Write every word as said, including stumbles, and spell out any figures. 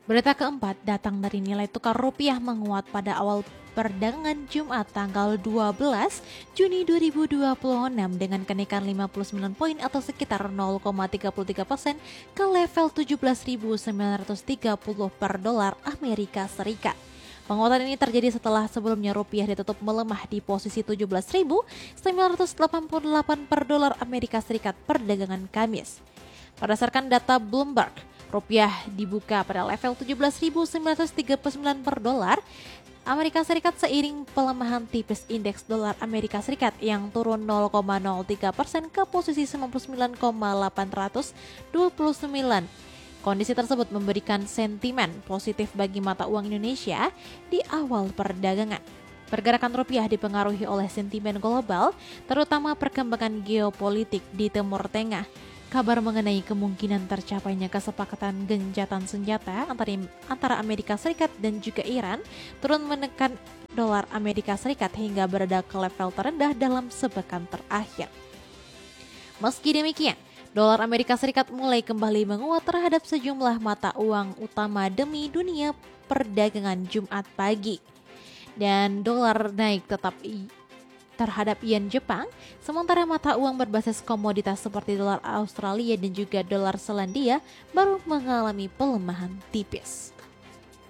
Berita keempat datang dari nilai tukar rupiah menguat pada awal perdagangan Jumat tanggal dua belas Juni dua ribu dua puluh enam dengan kenaikan lima puluh sembilan poin atau sekitar nol koma tiga tiga persen ke level tujuh belas ribu sembilan ratus tiga puluh per dolar Amerika Serikat. Penguatan ini terjadi setelah sebelumnya rupiah ditutup melemah di posisi tujuh belas ribu sembilan ratus delapan puluh delapan per dolar Amerika Serikat perdagangan Kamis. Berdasarkan data Bloomberg, rupiah dibuka pada level tujuh belas ribu sembilan ratus tiga puluh sembilan per dolar Amerika Serikat seiring pelemahan tipis indeks dolar Amerika Serikat yang turun nol koma nol tiga persen ke posisi sembilan puluh sembilan koma delapan dua sembilan. Kondisi tersebut memberikan sentimen positif bagi mata uang Indonesia di awal perdagangan. Pergerakan rupiah dipengaruhi oleh sentimen global, terutama perkembangan geopolitik di Timur Tengah. Kabar mengenai kemungkinan tercapainya kesepakatan gencatan senjata antara, antara Amerika Serikat dan juga Iran turun menekan dolar Amerika Serikat hingga berada ke level terendah dalam sepekan terakhir. Meski demikian, dolar Amerika Serikat mulai kembali menguat terhadap sejumlah mata uang utama demi dunia perdagangan Jumat pagi. Dan dolar naik tetap terhadap yen Jepang, sementara mata uang berbasis komoditas seperti dolar Australia dan juga dolar Selandia baru mengalami pelemahan tipis.